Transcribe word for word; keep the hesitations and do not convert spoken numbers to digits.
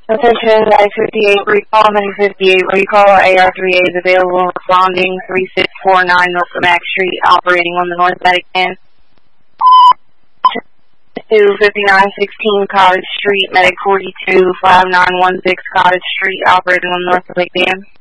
Attention, I fifty-eight recall, nine fifty-eight recall, A R three A is available, responding three six four nine North Mac Street, operating on the North Vatican. two fifty-nine sixteen Cottage Street, Medic forty-two, five nine one six Cottage Street, operating on the North Vatican.